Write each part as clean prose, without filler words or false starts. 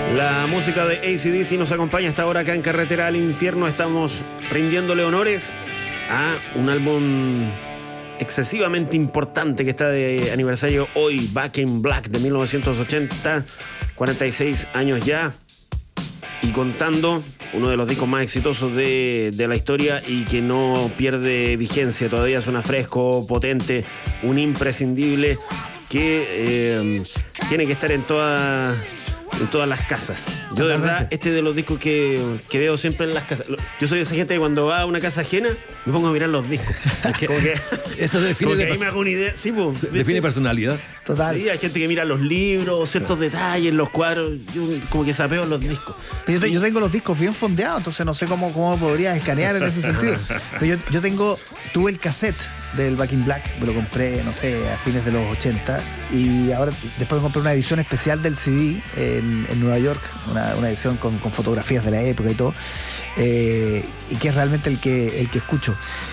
La música de AC/DC nos acompaña hasta ahora acá en Carretera al Infierno. Estamos rindiéndole honores a un álbum excesivamente importante que está de aniversario hoy, Back in Black de 1980, 46 años ya y contando, uno de los discos más exitosos de la historia y que no pierde vigencia, todavía suena fresco, potente, un imprescindible que tiene que estar en todas las casas. Yo de verdad, este de los discos que veo siempre en las casas. Yo soy de esa gente que cuando va a una casa ajena me pongo a mirar los discos. Como que, eso define, como que ahí me hago una idea. Sí, pues, define personalidad. Total. Sí, hay gente que mira los libros, ciertos detalles, los cuadros. Yo como que sapeo los discos. Pero yo tengo los discos bien fondeados, entonces no sé cómo podría escanear en ese sentido. Pero yo tuve el cassette del Back in Black, me lo compré, no sé, a fines de los 80, y ahora después me compré una edición especial del CD en Nueva York, una edición con fotografías de la época y todo, y que es realmente el que escucho.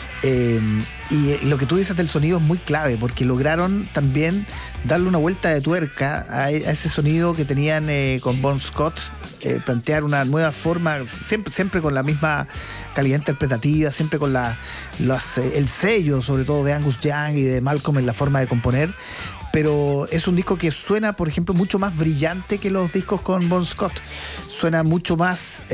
Y lo que tú dices del sonido es muy clave, porque lograron también darle una vuelta de tuerca a ese sonido que tenían con Bon Scott, plantear una nueva forma, siempre con la misma calidad interpretativa, siempre con el sello, sobre todo de Angus Young y de Malcolm en la forma de componer. Pero es un disco que suena, por ejemplo, mucho más brillante que los discos con Bon Scott. Suena mucho más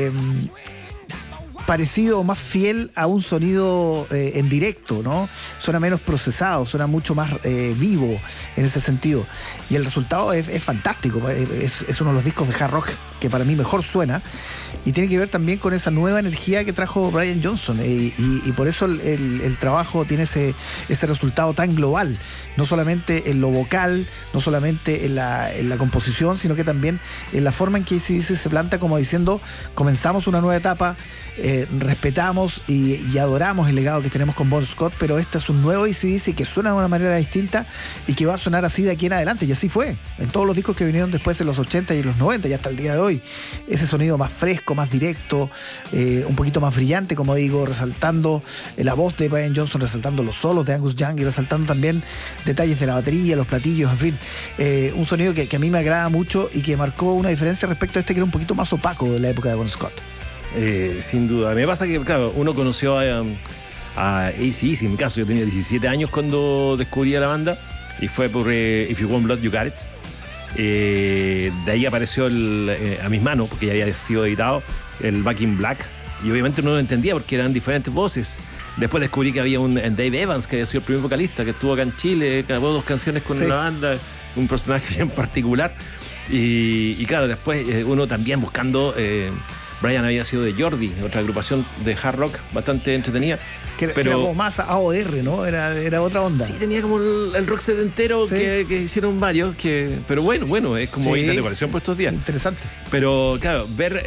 parecido o más fiel a un sonido en directo, ¿no? Suena menos procesado, suena mucho más vivo en ese sentido. Y el resultado es fantástico. Es uno de los discos de hard rock que para mí mejor suena, y tiene que ver también con esa nueva energía que trajo Brian Johnson, y por eso el trabajo tiene ese resultado tan global, no solamente en lo vocal, no solamente en la composición, sino que también en la forma en que AC/DC se planta como diciendo: comenzamos una nueva etapa, respetamos y adoramos el legado que tenemos con Bon Scott, pero este es un nuevo AC/DC que suena de una manera distinta y que va a sonar así de aquí en adelante, y así fue en todos los discos que vinieron después en los 80 y en los 90 y hasta el día de hoy. Ese sonido más fresco, más directo, un poquito más brillante, como digo, resaltando la voz de Brian Johnson, resaltando los solos de Angus Young y resaltando también detalles de la batería, los platillos, en fin. Un sonido que a mí me agrada mucho y que marcó una diferencia respecto a este que era un poquito más opaco de la época de Bon Scott. Sin duda. Me pasa que, claro, uno conoció a AC/DC, en mi caso yo tenía 17 años cuando descubrí la banda, y fue por If You Want Blood, You Got It. De ahí apareció a mis manos, porque ya había sido editado, el Back in Black, y obviamente no lo entendía porque eran diferentes voces. Después descubrí que había un Dave Evans, que había sido el primer vocalista, que estuvo acá en Chile, grabó 2 canciones con la banda, un personaje bien particular. Y claro, después uno también buscando... Brian había sido de Jordi, otra agrupación de hard rock bastante entretenida. Pero era como más AOR, ¿no? Era otra onda. Sí, tenía como el rock setentero, sí, que hicieron varios, pero bueno, es como ir de decoración por estos días. Interesante. Pero claro, ver